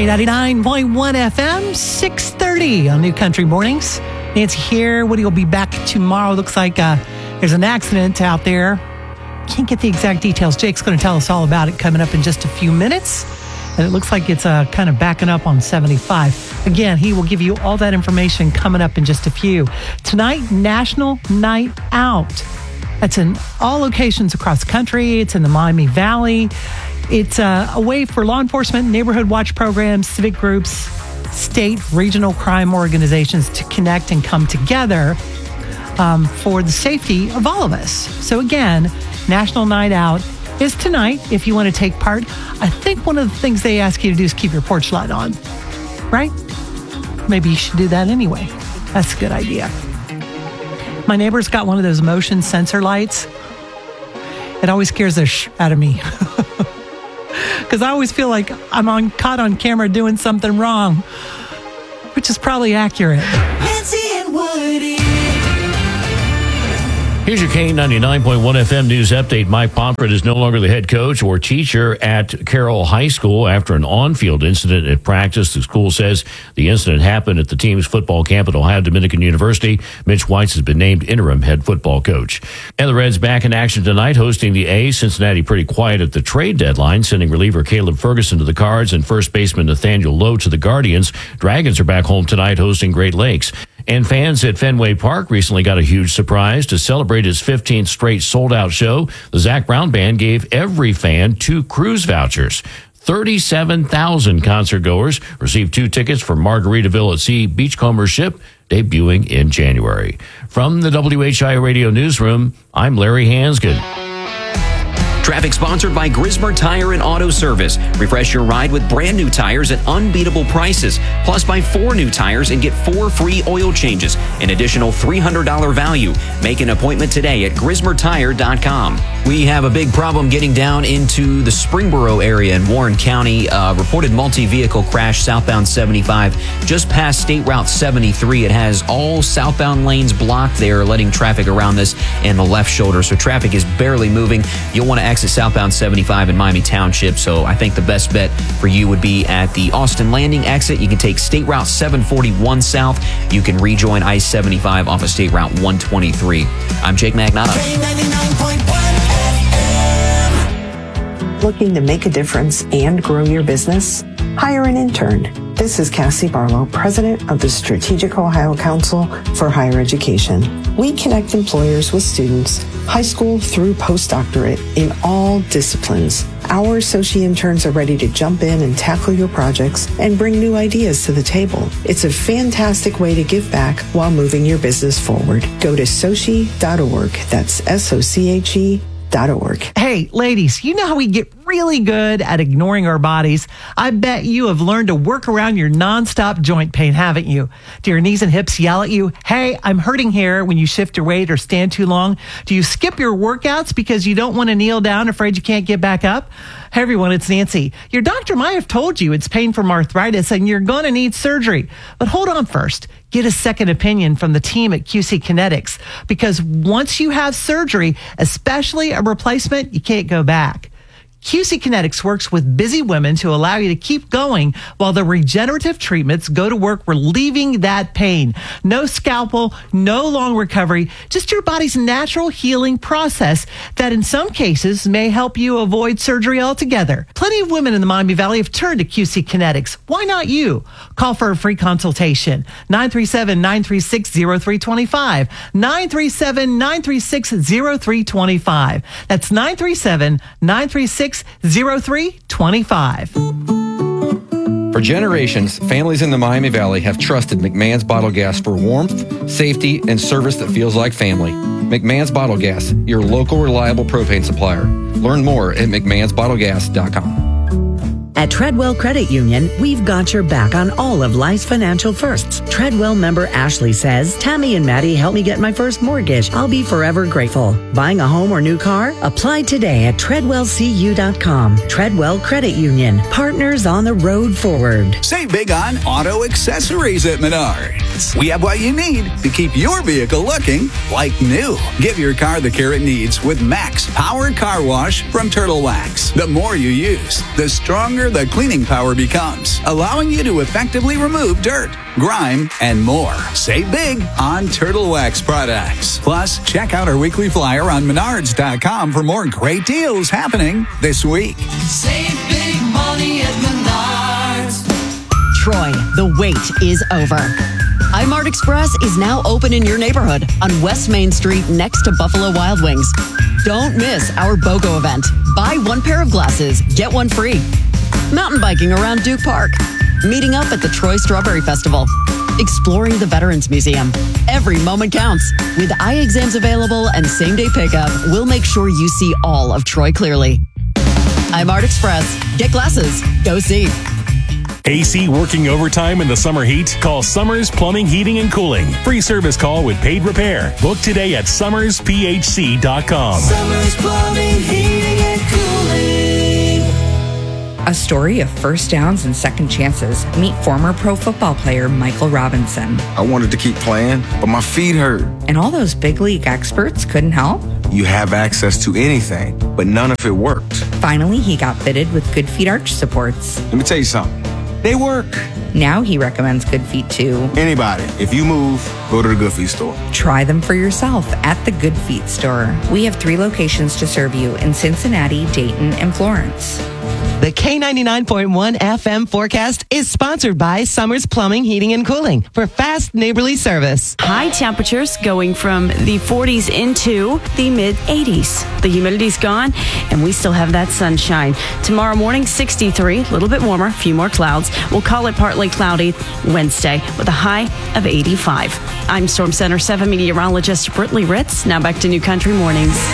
K99.1 FM, 6:30 on New Country Mornings. Nancy here. Woody will be back tomorrow. Looks like there's an accident out there. Can't get the exact details. Jake's going to tell us all about it coming up in just a few minutes. And it looks like it's kind of backing up on 75. Again, he will give you all that information coming up in just a few. Tonight, National Night Out. That's in all locations across the country. It's in the Miami Valley. It's a way for law enforcement, neighborhood watch programs, civic groups, state, regional crime organizations to connect and come together for the safety of all of us. So again, National Night Out is tonight if you want to take part. I think one of the things they ask you to do is keep your porch light on, right? Maybe you should do that anyway. That's a good idea. My neighbor's got one of those motion sensor lights. It always scares the out of me. Because I always feel like I'm caught on camera doing something wrong, which is probably accurate. Nancy and Woody. Here's your K99.1 FM news update. Mike Pomfret is no longer the head coach or teacher at Carroll High School after an on-field incident at practice. The school says the incident happened at the team's football camp at Ohio Dominican University. Mitch Weitz has been named interim head football coach. And the Reds back in action tonight, hosting the A's. Cincinnati pretty quiet at the trade deadline, sending reliever Caleb Ferguson to the Cards and first baseman Nathaniel Lowe to the Guardians. Dragons are back home tonight, hosting Great Lakes. And fans at Fenway Park recently got a huge surprise. To celebrate his 15th straight sold-out show, the Zac Brown Band gave every fan 2 cruise vouchers. 37,000 concert-goers received 2 tickets for Margaritaville at Sea Beachcomber ship, debuting in January. From the WHI Radio Newsroom, I'm Larry Hansgen. Traffic sponsored by Grismer Tire and Auto Service. Refresh your ride with brand new tires at unbeatable prices. Plus, buy 4 new tires and get 4 free oil changes. An additional $300 value. Make an appointment today at GrismerTire.com. We have a big problem getting down into the Springboro area in Warren County. Reported multi-vehicle crash southbound 75 just past State Route 73. It has all southbound lanes blocked there, letting traffic around this in the left shoulder. So traffic is barely moving. You'll want to exit southbound 75 in Miami Township. So I think the best bet for you would be at the Austin Landing exit. You can take State Route 741 south. You can rejoin I-75 off of State Route 123. I'm Jake Magnotta. Looking to make a difference and grow your business? Hire an intern. This is Cassie Barlow, president of the Strategic Ohio Council for Higher Education. We connect employers with students, high school through postdoctorate, in all disciplines. Our associate interns are ready to jump in and tackle your projects and bring new ideas to the table. It's a fantastic way to give back while moving your business forward. Go to soche.org. That's SOCHE.org. Hey, ladies, you know how we get really good at ignoring our bodies? I bet you have learned to work around your nonstop joint pain, haven't you? Do your knees and hips yell at you, hey, I'm hurting here, when you shift your weight or stand too long? Do you skip your workouts because you don't want to kneel down, afraid you can't get back up? Hey, everyone, it's Nancy. Your doctor might have told you it's pain from arthritis and you're going to need surgery. But hold on first. Get a second opinion from the team at QC Kinetics, because once you have surgery, especially a replacement, you can't go back. QC Kinetics works with busy women to allow you to keep going while the regenerative treatments go to work relieving that pain. No scalpel, no long recovery, just your body's natural healing process that in some cases may help you avoid surgery altogether. Plenty of women in the Miami Valley have turned to QC Kinetics. Why not you? Call for a free consultation. 937-936-0325. 937-936-0325. That's 937-936-0325. For generations, families in the Miami Valley have trusted McMahon's Bottle Gas for warmth, safety, and service that feels like family. McMahon's Bottle Gas, your local reliable propane supplier. Learn more at McMahon'sBottleGas.com. At Treadwell Credit Union, we've got your back on all of life's financial firsts. Treadwell member Ashley says, Tammy and Maddie helped me get my first mortgage. I'll be forever grateful. Buying a home or new car? Apply today at TreadwellCU.com. Treadwell Credit Union. Partners on the road forward. Save big on auto accessories at Menards. We have what you need to keep your vehicle looking like new. Give your car the care it needs with Max Power Car Wash from Turtle Wax. The more you use, the stronger the cleaning power becomes, allowing you to effectively remove dirt, grime, and more. Save big on Turtle Wax products. Plus, check out our weekly flyer on Menards.com for more great deals happening this week. Save big money at Menards. Troy, the wait is over. iMart Express is now open in your neighborhood on West Main Street next to Buffalo Wild Wings. Don't miss our BOGO event. Buy one pair of glasses, get one free. Mountain biking around Duke Park. Meeting up at the Troy Strawberry Festival. Exploring the Veterans Museum. Every moment counts. With eye exams available and same-day pickup, we'll make sure you see all of Troy clearly. iMart Express. Get glasses. Go see. AC working overtime in the summer heat? Call Summers Plumbing, Heating, and Cooling. Free service call with paid repair. Book today at summersphc.com. Summers Plumbing, Heating, and Cooling. A story of first downs and second chances. Meet former pro football player Michael Robinson. I wanted to keep playing, but my feet hurt. And all those big league experts couldn't help? You have access to anything, but none of it worked. Finally, he got fitted with Good Feet arch supports. Let me tell you something. They work. Now he recommends Good Feet to anybody. If you move, go to the Good Feet store. Try them for yourself at the Good Feet store. We have 3 locations to serve you in Cincinnati, Dayton, and Florence. The K99.1 FM forecast is sponsored by Summers Plumbing, Heating, and Cooling for fast neighborly service. High temperatures going from the 40s into the mid-80s. The humidity's gone, and we still have that sunshine. Tomorrow morning, 63, a little bit warmer, a few more clouds. We'll call it partly cloudy Wednesday with a high of 85. I'm Storm Center 7 meteorologist Brittany Ritz. Now back to New Country Mornings.